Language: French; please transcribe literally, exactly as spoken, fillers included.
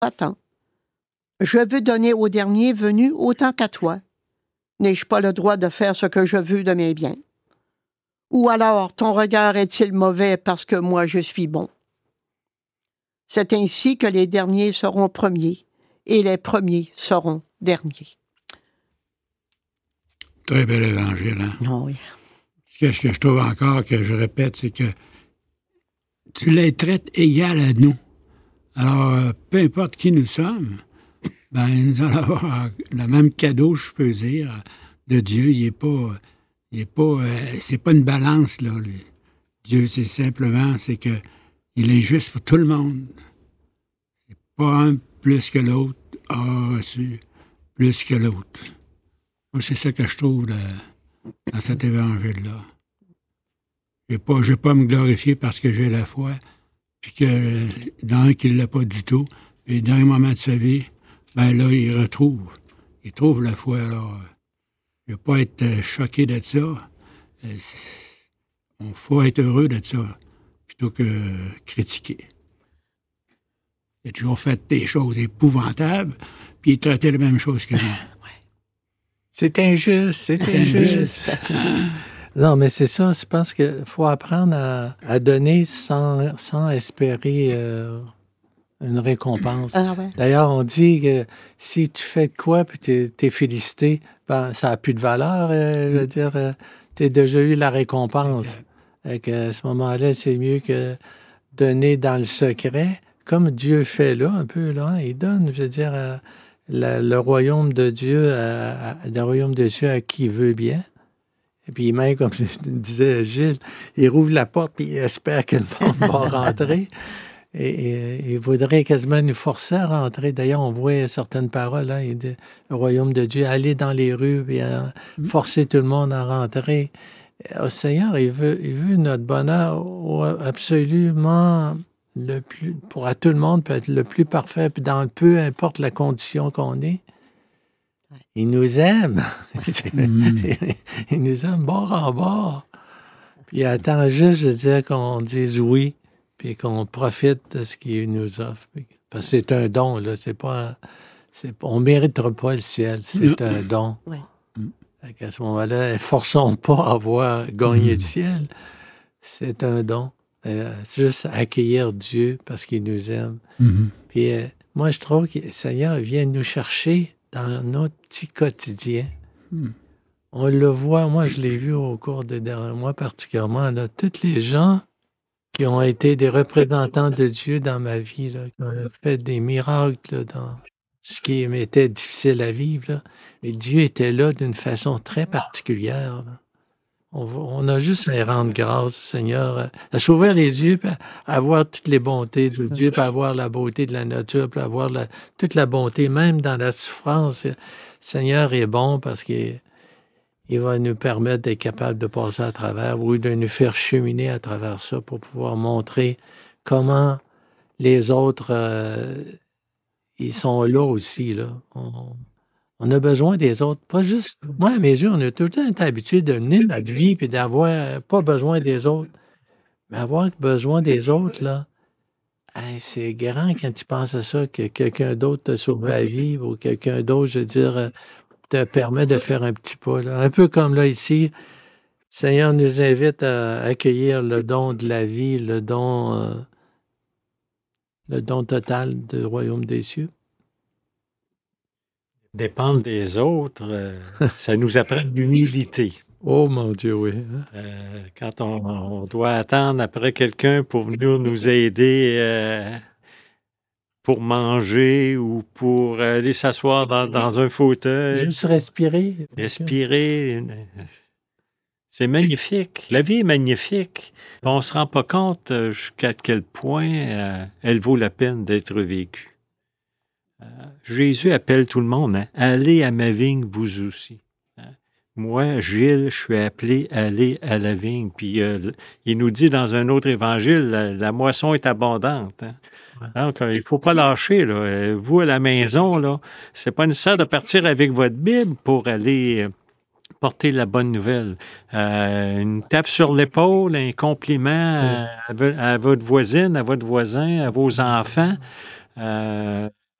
Attends. Je veux donner au dernier venu autant qu'à toi. N'ai-je pas le droit de faire ce que je veux de mes biens? Ou alors, ton regard est-il mauvais parce que moi je suis bon? C'est ainsi que les derniers seront premiers et les premiers seront derniers. Très bel évangile, hein? Oh oui. Ce que je trouve encore, que je répète, c'est que tu les traites égal à nous. Alors, peu importe qui nous sommes, ben, nous allons avoir le même cadeau, je peux dire, de Dieu. Il n'est pas... Il est pas... Euh, c'est pas une balance, là. Dieu, c'est simplement, c'est que il est juste pour tout le monde. C'est pas un plus que l'autre a reçu plus que l'autre. Moi, c'est ça que je trouve là, dans cet évangile-là. Je n'ai pas, pas à me glorifier parce que j'ai la foi, puis que dans un qui ne l'a pas du tout, puis dans un moment de sa vie, ben là, il retrouve. Il trouve la foi, alors... Je ne veux pas être choqué de ça. Il faut être heureux de ça, plutôt que critiquer. Il a toujours fait des choses épouvantables, puis il traitait la même chose que moi. C'est injuste, c'est injuste. Non, mais c'est ça, je pense qu'il faut apprendre à, à donner sans, sans espérer euh, une récompense. Ah ouais. D'ailleurs, on dit que si tu fais de quoi, puis tu es félicité, ben, ça n'a plus de valeur. Euh, je veux dire, euh, tu as déjà eu la récompense. Et que, à ce moment-là, c'est mieux que donner dans le secret, comme Dieu fait là, un peu, là. Il donne, je veux dire, euh, la, le royaume de Dieu, à, à, le royaume de Dieu à qui veut bien. Et puis, même, comme je disais Gilles, il rouvre la porte et il espère que le monde va rentrer. Et, et il voudrait quasiment nous forcer à rentrer. D'ailleurs, on voit certaines paroles, là, il dit, le royaume de Dieu, aller dans les rues et euh, mm. forcer tout le monde à rentrer. Le Seigneur, il veut, il veut notre bonheur absolument le plus, pour à tout le monde, peut être le plus parfait, puis dans peu importe la condition qu'on est. Il nous aime. Mm. Il nous aime bord en bord. Puis il attend juste de dire qu'on dise oui, puis qu'on profite de ce qu'il nous offre. Parce que c'est un don, là. C'est pas... C'est, on ne méritera pas le ciel. C'est mm. un don. Oui. À ce moment-là, forçons pas à avoir gagné mm. le ciel. C'est un don. Euh, c'est juste accueillir Dieu parce qu'il nous aime. Mm-hmm. Puis euh, moi, je trouve que le Seigneur vient nous chercher dans notre petit quotidien. Mm. On le voit, moi, je l'ai vu au cours des derniers mois particulièrement, là, tous les gens qui ont été des représentants de Dieu dans ma vie, là, qui ont fait des miracles là, dans ce qui m'était difficile à vivre. Là. Et Dieu était là d'une façon très particulière. Là. On, on a juste à rendre grâce, Seigneur, à s'ouvrir les yeux, puis à voir toutes les bontés de Dieu, puis à voir la beauté de la nature, puis à voir la, toute la bonté, même dans la souffrance. Le Seigneur est bon parce qu'il il va nous permettre d'être capable de passer à travers ou de nous faire cheminer à travers ça pour pouvoir montrer comment les autres, euh, ils sont là aussi. Là. On, on a besoin des autres. Pas juste... Moi, à mes yeux, on a tout le temps été habitué de mener notre vie et d'avoir pas besoin des autres. Mais avoir besoin des autres, là, hey, c'est grand quand tu penses à ça, que quelqu'un d'autre te sauve la vie ou quelqu'un d'autre, je veux dire... te permet de faire un petit pas. Là. Un peu comme là, ici, le Seigneur nous invite à accueillir le don de la vie, le don, euh, le don total du royaume des cieux. Dépendre des autres, euh, ça nous apprend l'humilité. Oh mon Dieu, oui. Euh, quand on, on doit attendre après quelqu'un pour venir nous aider... Euh, pour manger ou pour aller s'asseoir dans, dans un fauteuil. Juste respirer. Respirer. C'est magnifique. La vie est magnifique. On ne se rend pas compte jusqu'à quel point euh, elle vaut la peine d'être vécue. Euh, Jésus appelle tout le monde. Hein? Allez à ma vigne, vous aussi. Hein? Moi, Gilles, je suis appelé à aller à la vigne. Puis euh, il nous dit dans un autre évangile, la, la moisson est abondante. Hein? Donc, il ne faut pas lâcher. Là. Vous, à la maison, là, c'est pas nécessaire de partir avec votre Bible pour aller porter la bonne nouvelle. Euh, une tape sur l'épaule, un compliment à, à, à votre voisine, à votre voisin, à vos enfants. Euh,